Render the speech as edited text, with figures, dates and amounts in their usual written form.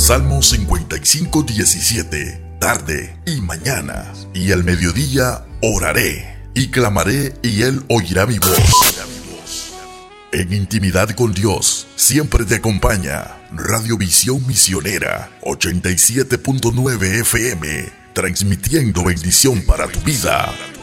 Salmo 55:17. Tarde y mañana y al mediodía oraré y clamaré y Él oirá mi voz. En intimidad con Dios siempre te acompaña Radiovisión Misionera 87.9 FM, transmitiendo bendición para tu vida.